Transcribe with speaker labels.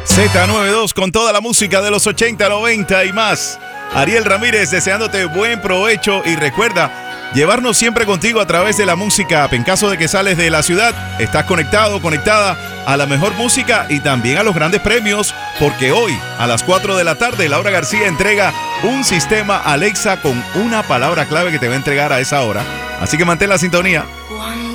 Speaker 1: Z92 con toda la música de los 80, 90 y más. Ariel Ramírez deseándote buen provecho y recuerda llevarnos siempre contigo a través de la música. En caso de que sales de la ciudad, estás conectado, conectada a la mejor música y también a los grandes premios, porque hoy a las 4 de la tarde Laura García entrega un sistema Alexa con una palabra clave que te va a entregar a esa hora. Así que mantén la sintonía.